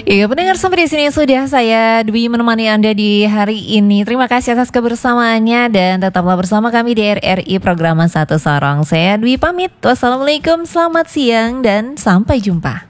Iya, pendengar sampai di sini sudah saya Dwi menemani Anda di hari ini. Terima kasih atas kebersamaannya dan tetaplah bersama kami di RRI Program Satu Sorong. Saya Dwi pamit. Wassalamualaikum, selamat siang dan sampai jumpa.